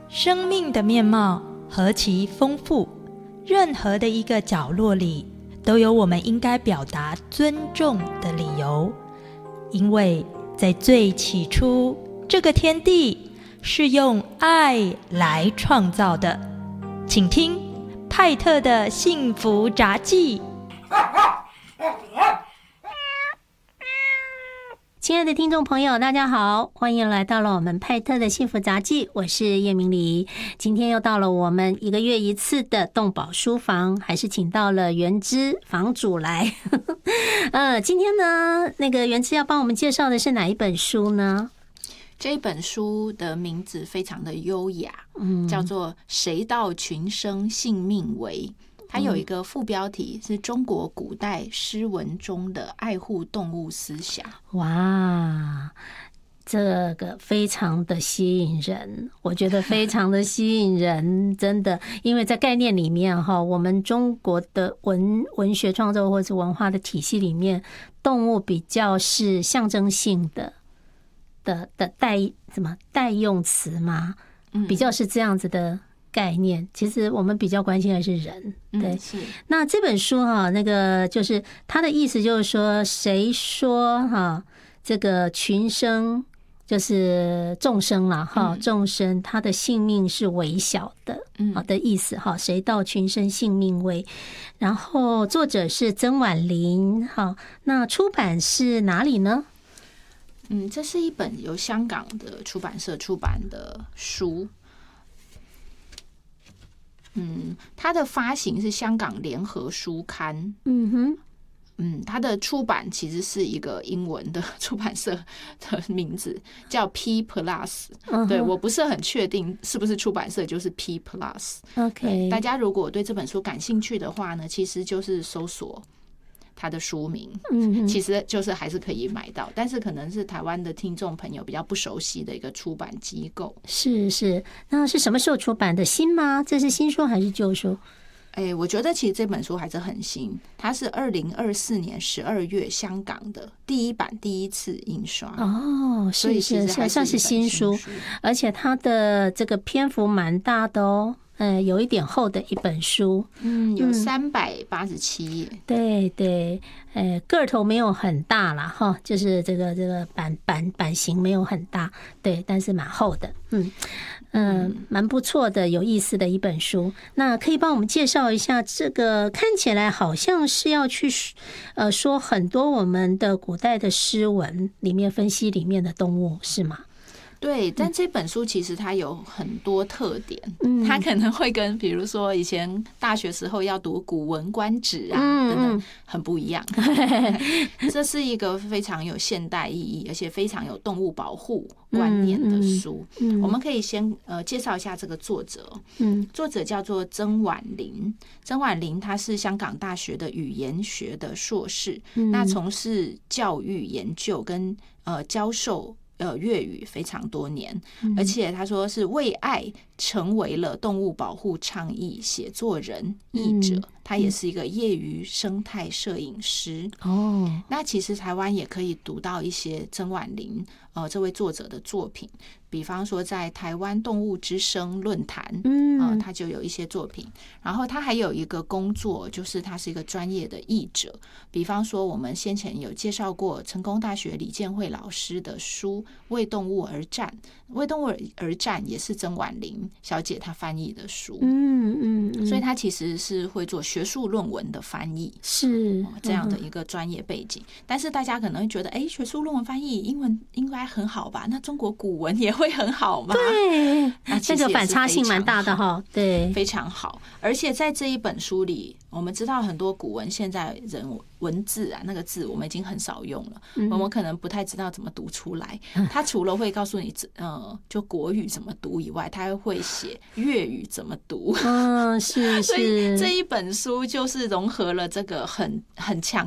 生命的面貌何其丰富，任何的一个角落里都有我们应该表达尊重的理由。因为在最起初，这个天地是用爱来创造的。请听派特的幸福杂记。 亲爱的听众朋友，大家好，欢迎来到了我们派特的幸福杂记，我是叶明梨。今天又到了我们1个月一次的动保书房，还是请到了元之房主来。今天呢，那个元之要帮我们介绍的是哪一本书呢？ 这本书的名字非常的优雅，叫做《谁道群生性命危》。它有一个副标题是中国古代诗文中的爱护动物思想。 哇，这个非常的吸引人，我觉得非常的吸引人，真的，因为在概念里面哈，我们中国的文学创作或者文化的体系里面，动物比较是象征性的代用词嘛，比较是这样子的概念。其实我们比较关心的是人，对。那这本书哈，那个就是它的意思就是说，谁说哈这个群生就是众生啦哈，众生他的性命是微小的，好的意思哈。谁道群生性命微？然后作者是曾婉玲，好，那出版是哪里呢？ 这是一本由香港的出版社出版的书。它的发行是香港联合书刊。它的出版其实是一个英文的出版社的名字，叫 P Plus。对，我不是很确定是不是出版社就是 P Plus。OK， 大家如果对这本书感兴趣的话呢，其实就是搜索它的书名，其实就是还是可以买到，但是可能是台湾的听众朋友比较不熟悉的一个出版机构。是， 那是什么时候出版的？新吗？这是新书还是旧书？ 我觉得其实这本书还是很新，它是2024年12月香港的第一版第一次印刷。 所以是算是新书，而且它的这个篇幅蛮大的哦。有一点厚的一本书， 有387页。 对，个头没有很大啦哈，就是这个版型没有很大，对，但是蛮厚的，蛮不错的，有意思的一本书。那可以帮我们介绍一下这个？看起来好像是要去说很多我们的古代的诗文里面分析里面的动物，是吗？ 对，但这本书其实它有很多特点，它可能会跟比如说以前大学时候要读《古文观止》啊等等很不一样。这是一个非常有现代意义，而且非常有动物保护观念的书。我们可以先介绍一下这个作者。作者叫做曾婉玲。曾婉玲她是香港大学的语言学的硕士，那从事教育研究跟教授粤语非常多年，而且他说是为爱成为了动物保护倡议写作人、译者，他也是一个业余生态摄影师。那其实台湾也可以读到一些曾婉玲这位作者的作品，比方说在台湾动物之声论坛，他就有一些作品。然后他还有一个工作，就是他是一个专业的译者，比方说我们先前有介绍过成功大学李建慧老师的书《为动物而战》，《为动物而战》也是曾婉玲小姐她翻译的书。所以她其实是会做学术论文的翻译，是这样的一个专业背景。但是大家可能会觉得，学术论文翻译英文应该很好吧？那中国古文也会很好吗？ 对，这个反差性蛮大的哈。对， 非常好。而且在这一本书里，我们知道很多古文现在人文字啊，那个字我们已经很少用了，我们可能不太知道怎么读出来。他除了会告诉你就国语怎么读以外，他还会写粤语怎么读。 是。 所以这一本书就是融合了这个很强